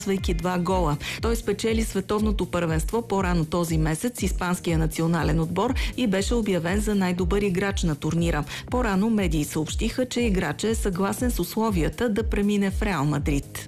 свайки 2 гола. Той спечели световното първенство по-рано този месец с испанския национален отбор и беше обявен за най-добър играч на турнира. По-рано медии съобщиха, че играчът е съгласен с условията да премине в Реал Мадрид.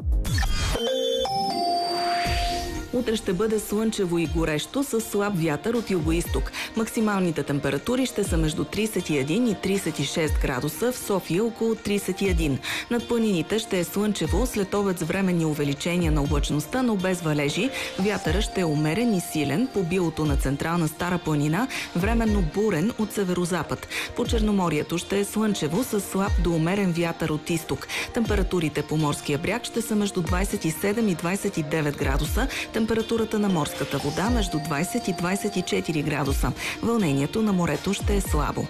Утре ще бъде слънчево и горещо с слаб вятър от югоизток. Максималните температури ще са между 31 и 36 градуса, в София около 31. Над планините ще е слънчево, след обед с временни увеличения на облачността, но без валежи. Вятъра ще е умерен и силен, по билото на централна Стара планина, временно бурен от северозапад. По Черноморието ще е слънчево с слаб до умерен вятър от изток. Температурите по морския бряг ще са между 27 и 29 градуса. Температурата на морската вода между 20 и 24 градуса. Вълнението на морето ще е слабо.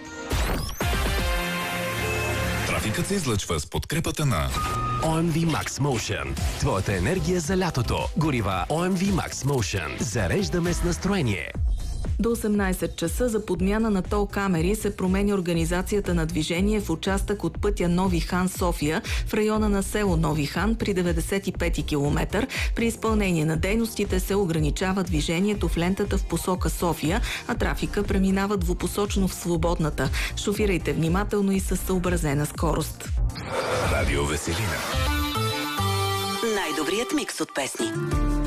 Трафикът се излъчва с подкрепата на OMV Max Motion. Твоята енергия за лятото. Горива OMV Max Motion. Зареждаме с настроение. До 18 часа за подмяна на тол камери се променя организацията на движение в участък от пътя Нови хан София в района на село Нови хан при 95 км. При изпълнение на дейностите се ограничава движението в лентата в посока София, а трафика преминава двупосочно в свободната. Шофирайте внимателно и със съобразена скорост. Радио Веселина. Най-добрият микс от песни.